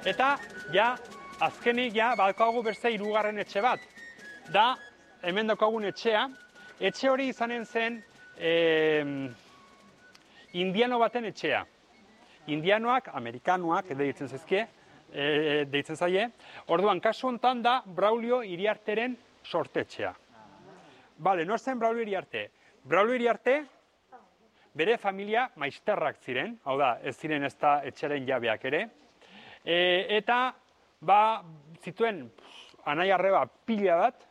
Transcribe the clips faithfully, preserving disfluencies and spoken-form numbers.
Eta, ja, azkenik, ja, badaukagu beste hirugarren etxe bat. Da, hemen daukagun etxea. Etxe hori izanen zen eh, indiano baten etxea. Indianoak, amerikanoak, deitzen zaizkie, e, deitzen zaie. Orduan, kasu honetan da Braulio Iriarteren sortetxea. Bale, nor zen Braulio Iriarte? Braulio Iriarte, bere familia maizterrak ziren, hau da, ez ziren ez da etxeren jabeak ere. E, eta, ba, zituen, anai arreba pila bat,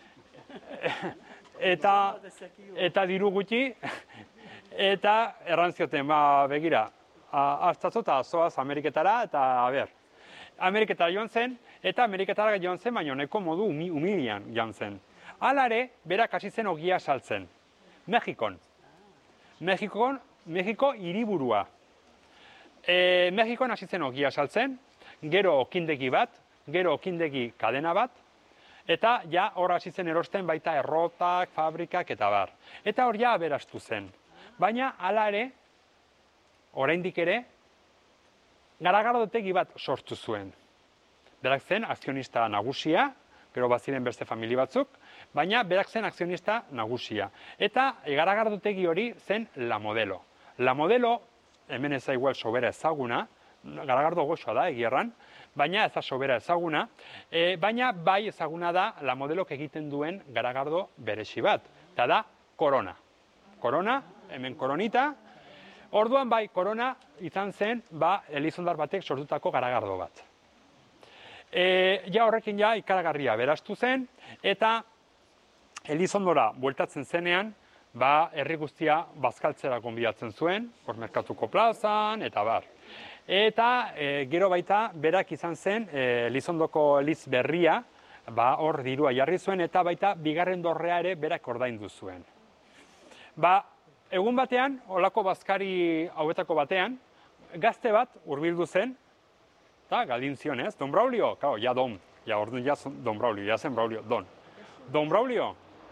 eta, eta diru gutxi, eta errantzioten, ba, begira, hartzatzo eta zoaz Ameriketara, eta, a ber, Ameriketara joan zen, eta Ameriketara joan zen, baina honeko modu humilian joan zen. Halare, berak hasi zen ogia saltzen. Mexikon. Mexikon, Mexiko hiriburua. E, Mexikon hasi zen ogia saltzen, gero okindegi bat, gero okindegi kadena bat, eta ja hor hasi zen erosten baita errotak, fabrikak eta bar. Eta hor ja aberastu zen. Baina, hala ere, oraindik ere, garagardotegi bat sortu zuen. Berak zen akzionista nagusia, gero baziren beste famili batzuk, baina berak zen akzionista nagusia. Eta garagardotegi hori zen La Modelo. La Modelo, hemen ez da igual sobera ezaguna, garagardo goxoa da egierran, baina ez da sobera ezaguna, e, baina bai ezaguna da La Modelok egiten duen garagardo beresi bat, eta da Corona. Corona, hemen koronita. Orduan bai, Corona izan zen, ba, Elizondar batek sortutako garagardo bat. E, ja horrekin ja ikaragarria berastu zen, eta Elizondora bueltatzen zenean, ba, herri guztia bazkaltzera gonbidatzen zuen, hor Merkatuko plazan, eta bar. Eta e, gero baita, berak izan zen, e, Elizondoko Eliz berria, ba, hor dirua jarri zuen, eta baita bigarren dorrea ere berak ordaindu zuen. Ba, egun batean, olako bazkari hauetako batean, gazte bat hurbildu zen, eta galdin zion, ez? Don Braulio? Kao, ja don. Ja, orduan ja Don Braulio, ja zen Braulio, don. Don Braulio,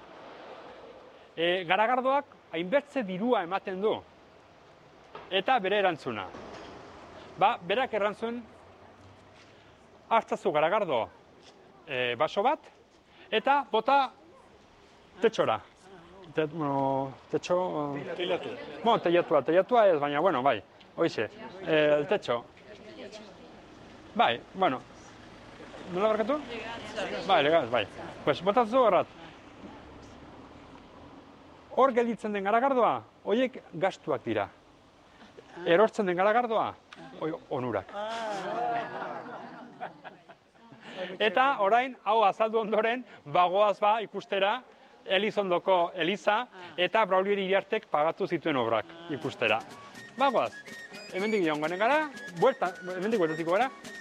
e, garagardoak hainbertze dirua ematen du. Eta bere erantzuna. Ba, berak erantzun, hartzazu garagardo e, baso bat, eta bota tetxora. Te, bueno, techo... Teilatu. Bueno, teilatua, teilatua ez, baina, bueno, bai, hoize, eh, el techo. Bai, bueno, nola barkatu? Bai, legaz, bai. Pues, botatzu horrat. Hor gelditzen den garagardoa, horiek gastuak dira. Erortzen den garagardoa, hoi onurak. Eta, orain, hau azaldu ondoren, bagoaz ba ikustera, Elizondoko Eliza eta Braulio Iriartek pagatu zituen obrak ikustera. Bagoaz, hemendik joan gara, buelta, hemendik bueltatiko gara.